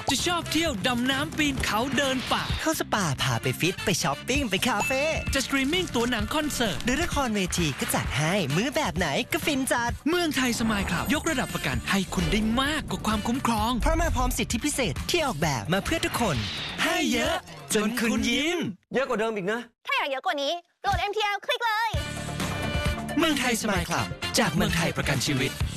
จะชอบเที่ยวดำน้ำปีนเขาเดินป่าเข้าสปาพาไปฟิตไปช้อปปิ้งไปคาเฟ่จะสตรีมมิ่งตัวหนังคอนเสิร์ตหรือละครเวทีก็จัดให้มื้อแบบไหนก็ฟินจัดเมืองไทยสมายคลับยกระดับประกันให้คุณได้มากกว่าความคุ้มครองเพราะมาพร้อมสิทธิพิเศษที่ออกแบบมาเพื่อทุกคนให้เยอะจนคุณยิ้มเยอะกว่าเดิมอีกนะถ้าอยากเยอะกว่านี้โหลด MTL คลิกเลยเมืองไทยสมายคลับจากเมืองไทยประกันชีวิต